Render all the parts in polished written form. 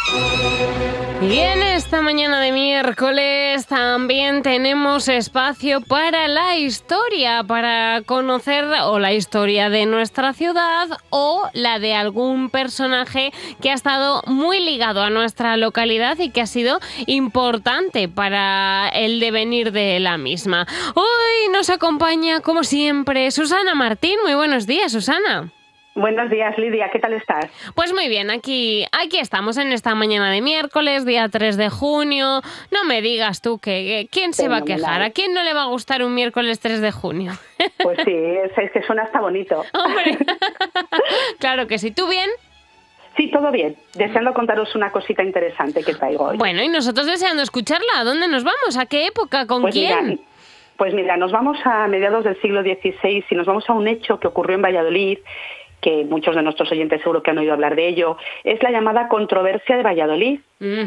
Y en esta mañana de miércoles también tenemos espacio para la historia, para conocer o la historia de nuestra ciudad o la de algún personaje que ha estado muy ligado a nuestra localidad y que ha sido importante para el devenir de la misma. Hoy nos acompaña, como siempre, Susana Martín. Muy buenos días, Susana. Buenos días, Lidia. ¿Qué tal estás? Pues muy bien, aquí estamos en esta mañana de miércoles, día 3 de junio. No me digas tú que ¿quién se va a quejar? ¿A quién no le va a gustar un miércoles 3 de junio? Pues sí, es que suena hasta bonito. ¡Hombre! Claro que sí. ¿Tú bien? Sí, todo bien. Deseando contaros una cosita interesante que traigo hoy. Bueno, y nosotros deseando escucharla. ¿A dónde nos vamos? ¿A qué época? ¿Con quién? Mira, nos vamos a mediados del siglo XVI y nos vamos a un hecho que ocurrió en Valladolid, que muchos de nuestros oyentes seguro que han oído hablar de ello. Es la llamada controversia de Valladolid,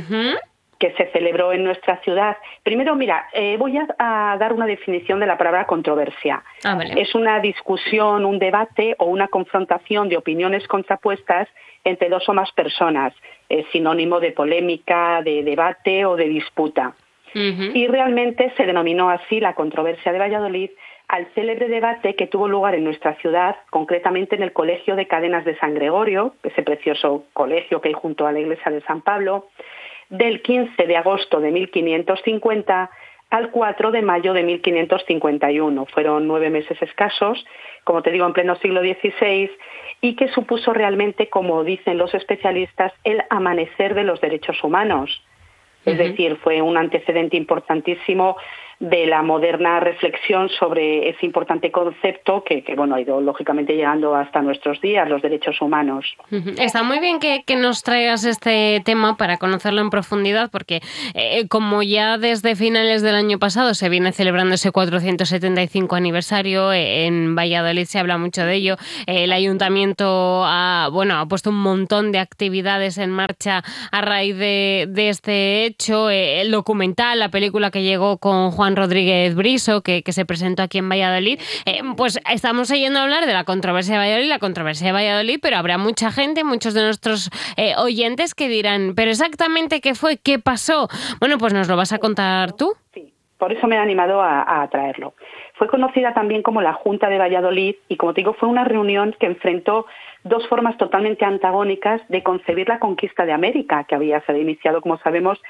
que se celebró en nuestra ciudad. Primero, mira, voy a dar una definición de la palabra controversia. Vale. Es una discusión, un debate o una confrontación de opiniones contrapuestas entre dos o más personas. Es sinónimo de polémica, de debate o de disputa. Y realmente se denominó así la controversia de Valladolid al célebre debate que tuvo lugar en nuestra ciudad, concretamente en el Colegio de Cadenas de San Gregorio, ese precioso colegio que hay junto a la iglesia de San Pablo, del 15 de agosto de 1550 al 4 de mayo de 1551. Fueron 9 meses escasos, como te digo, en pleno siglo XVI, y que supuso realmente, como dicen los especialistas, el amanecer de los derechos humanos. Es decir, fue un antecedente importantísimo de la moderna reflexión sobre ese importante concepto que ha ido lógicamente llegando hasta nuestros días, los derechos humanos. Está muy bien que nos traigas este tema para conocerlo en profundidad, porque como ya desde finales del año pasado se viene celebrando ese 475 aniversario, en Valladolid se habla mucho de ello. El ayuntamiento ha puesto un montón de actividades en marcha a raíz de este hecho. El documental, la película que llegó con Juan Rodríguez Briso, que se presentó aquí en Valladolid, pues estamos oyendo hablar de la controversia de Valladolid, pero habrá mucha gente, muchos de nuestros oyentes que dirán, ¿pero exactamente qué fue? ¿Qué pasó? Bueno, pues nos lo vas a contar tú. Sí, por eso me he animado a traerlo. Fue conocida también como la Junta de Valladolid y, como te digo, fue una reunión que enfrentó dos formas totalmente antagónicas de concebir la conquista de América, que había sido iniciado, como sabemos,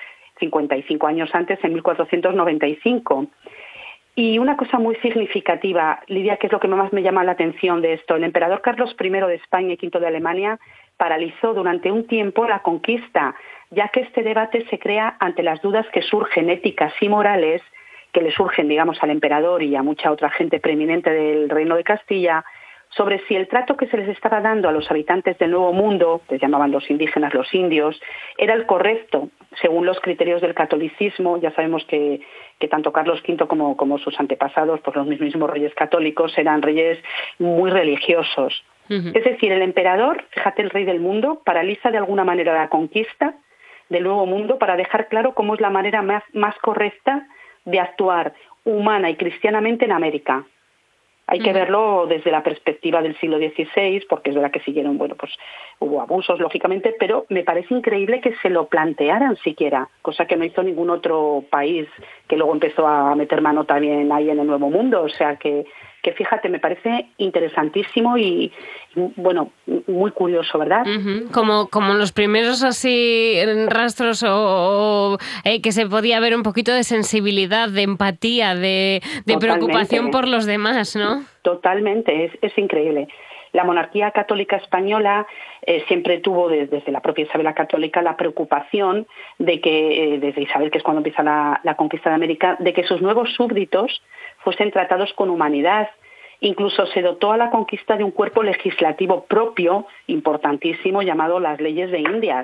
55 años antes, en 1495. Y una cosa muy significativa, Lidia, que es lo que más me llama la atención de esto, el emperador Carlos I de España y V de Alemania paralizó durante un tiempo la conquista, ya que este debate se crea ante las dudas que surgen éticas y morales, que le surgen, digamos, al emperador y a mucha otra gente preeminente del Reino de Castilla, sobre si el trato que se les estaba dando a los habitantes del Nuevo Mundo, que llamaban los indígenas los indios, era el correcto, según los criterios del catolicismo. Ya sabemos que tanto Carlos V como sus antepasados, pues los mismos reyes católicos, eran reyes muy religiosos. Es decir, el emperador, fíjate, el rey del mundo, paraliza de alguna manera la conquista del Nuevo Mundo para dejar claro cómo es la manera más correcta de actuar humana y cristianamente en América. Hay que verlo desde la perspectiva del siglo XVI, porque es verdad que siguieron, pues hubo abusos, lógicamente, pero me parece increíble que se lo plantearan siquiera, cosa que no hizo ningún otro país, que luego empezó a meter mano también ahí en el Nuevo Mundo. O sea que fíjate, me parece interesantísimo y muy curioso, ¿verdad? Como los primeros así rastros o que se podía ver un poquito de sensibilidad, de empatía, de preocupación por los demás, ¿no? Totalmente, es increíble. La monarquía católica española siempre tuvo, desde la propia Isabel la Católica, la preocupación de que, desde Isabel, que es cuando empieza la conquista de América, de que sus nuevos súbditos fuesen tratados con humanidad. Incluso se dotó a la conquista de un cuerpo legislativo propio, importantísimo, llamado las Leyes de Indias.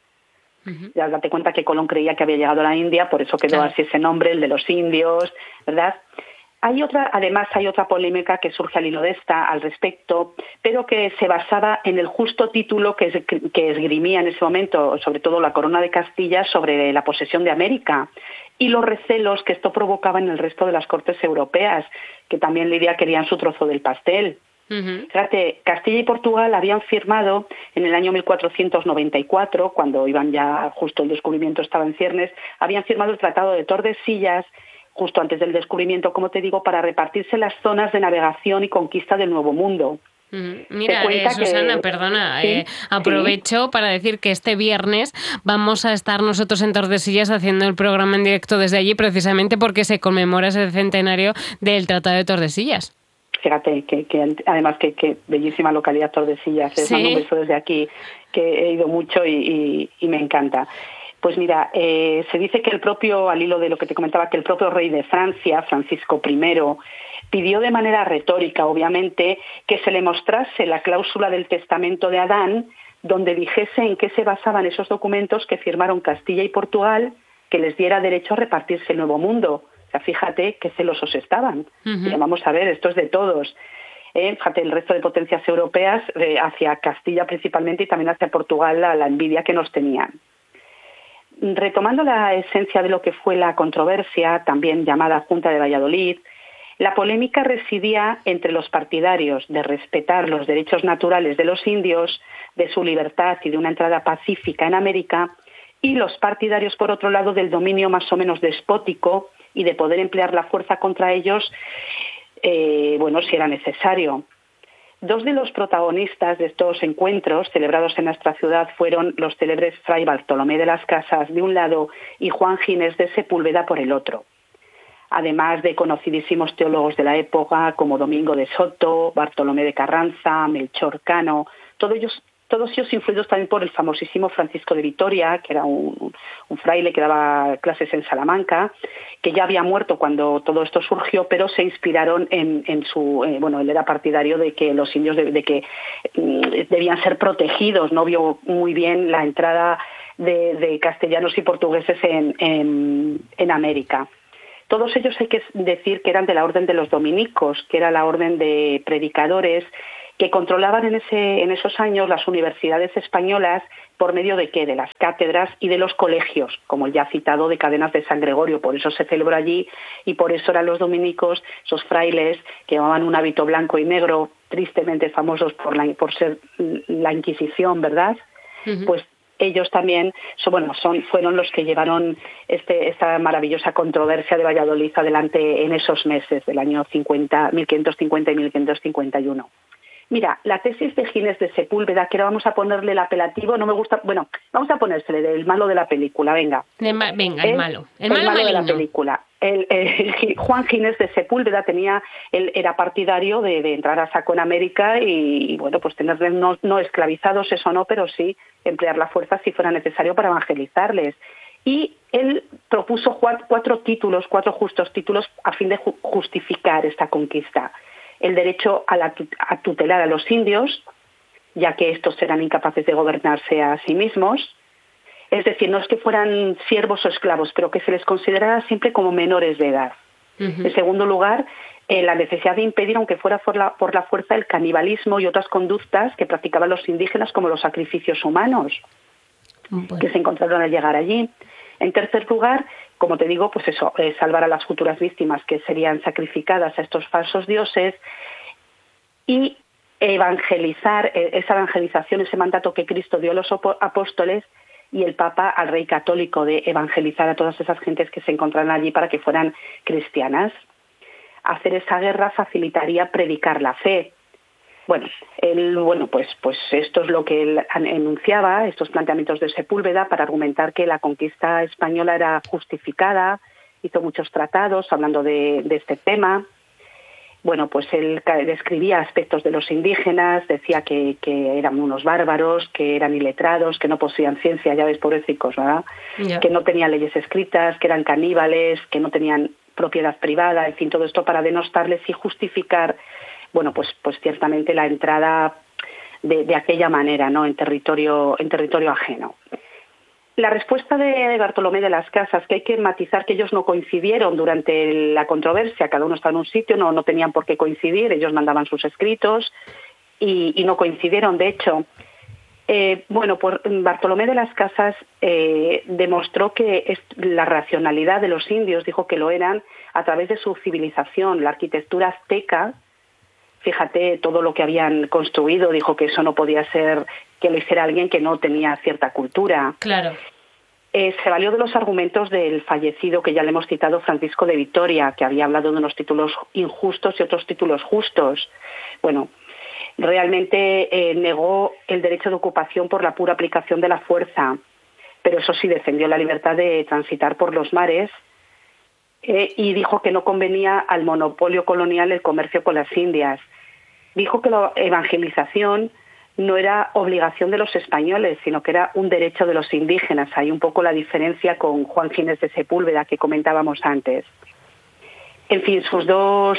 Ya date cuenta que Colón creía que había llegado a la India, por eso quedó así ese nombre, el de los indios, ¿verdad? Además hay otra polémica que surge al hilo de esta al respecto, pero que se basaba en el justo título que esgrimía en ese momento, sobre todo la Corona de Castilla, sobre la posesión de América, y los recelos que esto provocaba en el resto de las cortes europeas, que también, Lidia, querían su trozo del pastel. Fíjate, Castilla y Portugal habían firmado en el año 1494, cuando iban ya justo el descubrimiento estaba en ciernes, habían firmado el Tratado de Tordesillas, justo antes del descubrimiento, como te digo, para repartirse las zonas de navegación y conquista del Nuevo Mundo. Mira, Susana, perdona, aprovecho para decir que este viernes vamos a estar nosotros en Tordesillas haciendo el programa en directo desde allí, precisamente porque se conmemora ese centenario del Tratado de Tordesillas. Fíjate que además que bellísima localidad Tordesillas, les mando un beso desde aquí, que he ido mucho y me encanta. Pues mira, se dice que el propio, al hilo de lo que te comentaba, que el propio rey de Francia, Francisco I, pidió de manera retórica, obviamente, que se le mostrase la cláusula del testamento de Adán, donde dijese en qué se basaban esos documentos que firmaron Castilla y Portugal, que les diera derecho a repartirse el Nuevo Mundo. O sea, fíjate qué celosos estaban. Y vamos a ver, esto es de todos. Fíjate, el resto de potencias europeas, hacia Castilla principalmente y también hacia Portugal, la envidia que nos tenían. Retomando la esencia de lo que fue la controversia, también llamada Junta de Valladolid, la polémica residía entre los partidarios de respetar los derechos naturales de los indios, de su libertad y de una entrada pacífica en América, y los partidarios, por otro lado, del dominio más o menos despótico y de poder emplear la fuerza contra ellos, si era necesario. Dos de los protagonistas de estos encuentros celebrados en nuestra ciudad fueron los célebres Fray Bartolomé de las Casas de un lado y Juan Ginés de Sepúlveda por el otro. Además de conocidísimos teólogos de la época como Domingo de Soto, Bartolomé de Carranza, Melchor Cano, todos ellos influidos también por el famosísimo Francisco de Vitoria, que era un fraile que daba clases en Salamanca, que ya había muerto cuando todo esto surgió, pero se inspiraron en su... él era partidario de que los indios debían ser protegidos, no vio muy bien la entrada de castellanos y portugueses en América. Todos ellos hay que decir que eran de la orden de los dominicos, que era la orden de predicadores que controlaban en esos años las universidades españolas por medio de ¿qué? De las cátedras y de los colegios, como el ya citado de Cadenas de San Gregorio. Por eso se celebró allí y por eso eran los dominicos, esos frailes que llevaban un hábito blanco y negro, tristemente famosos por ser la Inquisición, ¿verdad? Pues ellos también fueron los que llevaron esta maravillosa controversia de Valladolid adelante en esos meses del año 1550 y 1551. Mira, la tesis de Ginés de Sepúlveda, que ahora vamos a ponerle el apelativo, no me gusta, vamos a ponérsele del malo de la película, venga. El malo de la película. Juan Ginés de Sepúlveda era partidario de entrar a saco en América y pues tenerles no esclavizados, eso no, pero sí emplear la fuerza si fuera necesario para evangelizarles. Y él propuso cuatro justos títulos a fin de justificar esta conquista. El derecho a tutelar a los indios, ya que estos eran incapaces de gobernarse a sí mismos. Es decir, no es que fueran siervos o esclavos, pero que se les considerara siempre como menores de edad. En segundo lugar, la necesidad de impedir, aunque fuera por la fuerza, el canibalismo y otras conductas que practicaban los indígenas, como los sacrificios humanos, que se encontraron al llegar allí. En tercer lugar, como te digo, salvar a las futuras víctimas que serían sacrificadas a estos falsos dioses y evangelizar, esa evangelización, ese mandato que Cristo dio a los apóstoles y el Papa al rey católico de evangelizar a todas esas gentes que se encontraran allí para que fueran cristianas. Hacer esa guerra facilitaría predicar la fe. Pues esto es lo que él enunciaba, estos planteamientos de Sepúlveda, para argumentar que la conquista española era justificada. Hizo muchos tratados hablando de este tema. Pues él describía aspectos de los indígenas, decía que eran unos bárbaros, que eran iletrados, que no poseían ciencia, ya ves, pobrecicos, ¿verdad? Yeah. Que no tenían leyes escritas, que eran caníbales, que no tenían propiedad privada, en fin, todo esto para denostarles y justificar pues ciertamente la entrada de aquella manera, ¿no? en territorio ajeno. La respuesta de Bartolomé de las Casas, que hay que matizar que ellos no coincidieron durante la controversia, cada uno estaba en un sitio, no tenían por qué coincidir, ellos mandaban sus escritos y no coincidieron, de hecho. Bartolomé de las Casas demostró que la racionalidad de los indios, dijo que lo eran, a través de su civilización, la arquitectura azteca. fíjate todo lo que habían construido, dijo que eso no podía ser que lo hiciera alguien que no tenía cierta cultura. Claro. Se valió de los argumentos del fallecido, que ya le hemos citado, Francisco de Vitoria, que había hablado de unos títulos injustos y otros títulos justos. Bueno, realmente negó el derecho de ocupación por la pura aplicación de la fuerza, pero eso sí defendió la libertad de transitar por los mares y dijo que no convenía al monopolio colonial el comercio con las Indias. Dijo que la evangelización no era obligación de los españoles, sino que era un derecho de los indígenas. Hay un poco la diferencia con Juan Ginés de Sepúlveda, que comentábamos antes. En fin, sus dos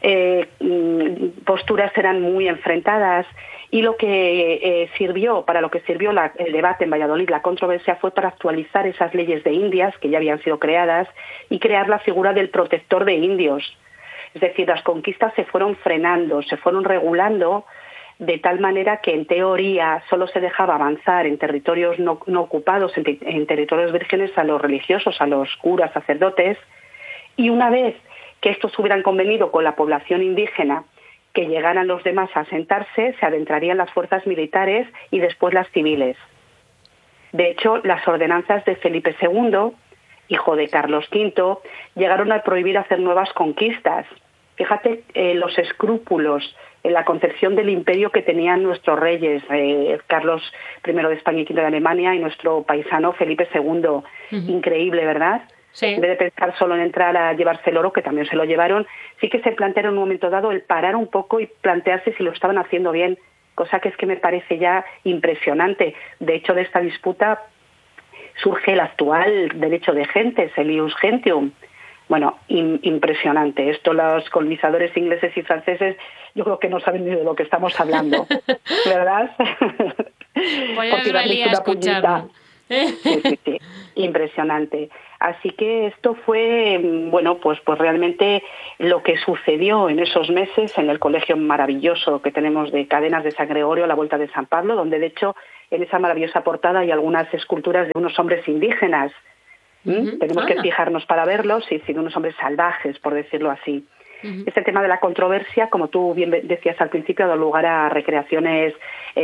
posturas eran muy enfrentadas y lo que para lo que sirvió el debate en Valladolid, la controversia, fue para actualizar esas leyes de Indias que ya habían sido creadas y crear la figura del protector de indios. Es decir, las conquistas se fueron frenando, se fueron regulando de tal manera que en teoría solo se dejaba avanzar en territorios no ocupados, en territorios vírgenes, a los religiosos, a los curas, sacerdotes, y una vez que estos hubieran convenido con la población indígena que llegaran los demás a asentarse, se adentrarían las fuerzas militares y después las civiles. De hecho, las ordenanzas de Felipe II, hijo de Carlos V, llegaron a prohibir hacer nuevas conquistas. Fíjate los escrúpulos en la concepción del imperio que tenían nuestros reyes, Carlos I de España y V de Alemania, y nuestro paisano Felipe II. Uh-huh. Increíble, ¿verdad? Sí. En vez de pensar solo en entrar a llevarse el oro, que también se lo llevaron, sí que se plantearon en un momento dado el parar un poco y plantearse si lo estaban haciendo bien, cosa que es que me parece ya impresionante. De hecho, de esta disputa surge el actual derecho de gentes, el ius gentium. Bueno, impresionante. Esto los colonizadores ingleses y franceses yo creo que no saben ni de lo que estamos hablando, ¿verdad? Pues ya os valía escucharlo. Sí. Impresionante. Así que esto fue, bueno, pues realmente lo que sucedió en esos meses en el colegio maravilloso que tenemos de Cadenas de San Gregorio a la vuelta de San Pablo, donde de hecho en esa maravillosa portada hay algunas esculturas de unos hombres indígenas. Tenemos que fijarnos para verlos, y de unos hombres salvajes, por decirlo así. Este tema de la controversia, como tú bien decías al principio, ha dado lugar a recreaciones,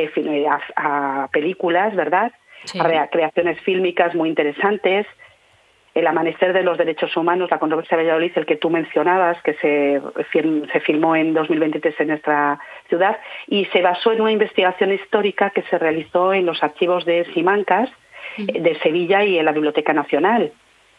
a películas, ¿verdad? Sí. A creaciones fílmicas muy interesantes. El amanecer de los derechos humanos, la controversia de Valladolid, el que tú mencionabas, que se filmó en 2023 en nuestra ciudad, y se basó en una investigación histórica que se realizó en los archivos de Simancas, de Sevilla, y en la Biblioteca Nacional.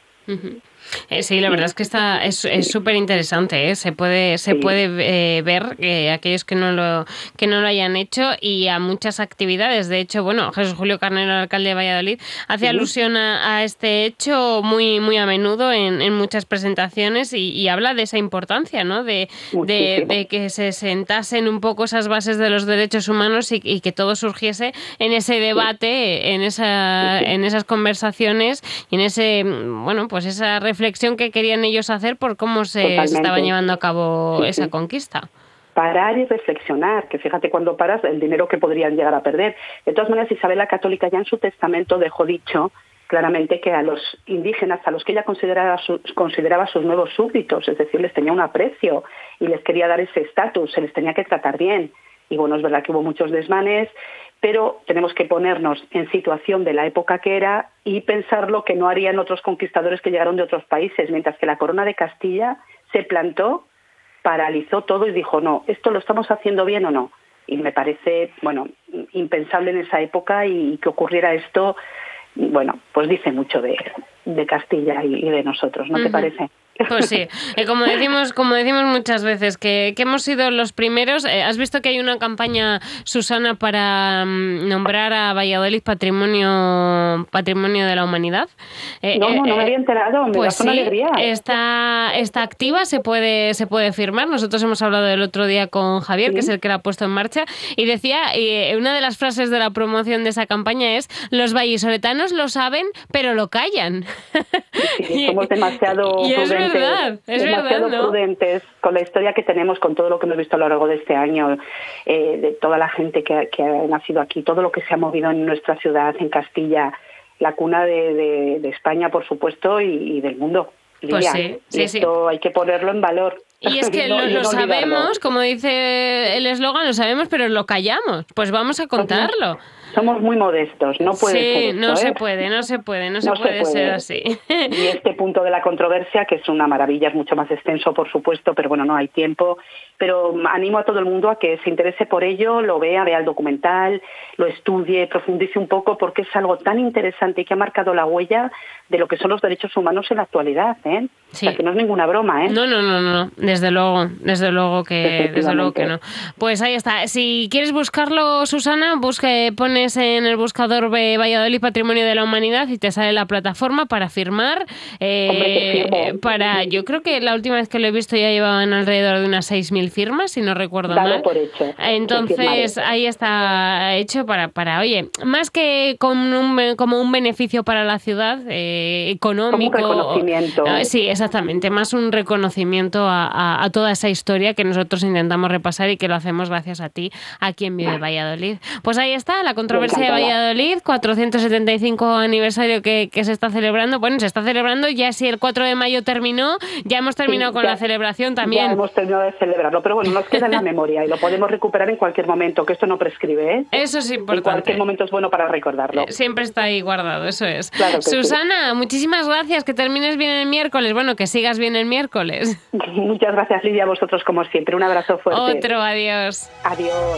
Sí, la verdad es que es súper interesante, ¿eh? Se puede ver aquellos que no lo hayan hecho, y a muchas actividades. De hecho, bueno, Jesús Julio Carnero, alcalde de Valladolid, hace alusión a este hecho muy muy a menudo en muchas presentaciones, y habla de esa importancia, ¿no? De que se sentasen un poco esas bases de los derechos humanos y que todo surgiese en ese debate, en esas conversaciones y en ese, bueno, pues esa reflexión que querían ellos hacer por cómo se estaban llevando a cabo esa conquista. Parar y reflexionar, que fíjate, cuando paras, el dinero que podrían llegar a perder. De todas maneras, Isabel la Católica ya en su testamento dejó dicho claramente que a los indígenas, a los que ella consideraba sus nuevos súbditos, es decir, les tenía un aprecio y les quería dar ese estatus, se les tenía que tratar bien. Y bueno, es verdad que hubo muchos desmanes, pero tenemos que ponernos en situación de la época que era y pensar lo que no harían otros conquistadores que llegaron de otros países, mientras que la corona de Castilla se plantó, paralizó todo y dijo, no, ¿esto lo estamos haciendo bien o no? Y me parece, bueno, impensable en esa época, y que ocurriera esto, bueno, pues dice mucho de Castilla y de nosotros, ¿no te parece? Pues sí, como decimos muchas veces, que hemos sido los primeros. ¿Has visto que hay una campaña, Susana, para nombrar a Valladolid Patrimonio de la Humanidad? No me había enterado, me da una alegría. Está activa, se puede firmar. Nosotros hemos hablado el otro día con Javier, que es el que la ha puesto en marcha, y decía, una de las frases de la promoción de esa campaña es: los vallisoletanos lo saben, pero lo callan. Sí, somos demasiado prudentes con la historia que tenemos, con todo lo que hemos visto a lo largo de este año, de toda la gente que ha nacido aquí, todo lo que se ha movido en nuestra ciudad, en Castilla, la cuna de España, por supuesto, y del mundo. Pues Lidia, sí, esto hay que ponerlo en valor. Y es que lo sabemos, como dice el eslogan, lo sabemos, pero lo callamos. Pues vamos a contarlo. Somos muy modestos, no puede ser esto, no se puede ser así. Y este punto de la controversia, que es una maravilla, es mucho más extenso, por supuesto, pero bueno, no hay tiempo. Pero animo a todo el mundo a que se interese por ello, lo vea el documental, lo estudie, profundice un poco, porque es algo tan interesante y que ha marcado la huella de lo que son los derechos humanos en la actualidad, ¿eh? Sí. O sea, que no es ninguna broma, ¿eh? No, desde luego que no. Pues ahí está. Si quieres buscarlo, Susana, pones en el buscador de Valladolid Patrimonio de la Humanidad y te sale la plataforma para firmar. Yo creo que la última vez que lo he visto ya llevaban alrededor de unas 6.000 firmas, si no recuerdo mal. Por hecho. Entonces ahí está hecho para oye, más que como un beneficio para la ciudad económico. Como un reconocimiento. Sí, exactamente, más un reconocimiento a toda esa historia que nosotros intentamos repasar y que lo hacemos gracias a ti aquí en Vive Valladolid. Pues ahí está, la controversia de Valladolid, 475 aniversario que se está celebrando. Bueno, se está celebrando ya, si el 4 de mayo terminó, ya hemos terminado con la celebración también. Ya hemos terminado de celebrarlo, pero bueno, nos queda en la memoria y lo podemos recuperar en cualquier momento, que esto no prescribe, ¿eh? Eso es importante. En cualquier momento es bueno para recordarlo. Siempre está ahí guardado, eso es. Claro que Susana, muchísimas gracias, que termines bien el miércoles. Bueno, que sigas bien el miércoles. Muchas gracias, Lidia, a vosotros como siempre. Un abrazo fuerte. Otro, adiós. Adiós.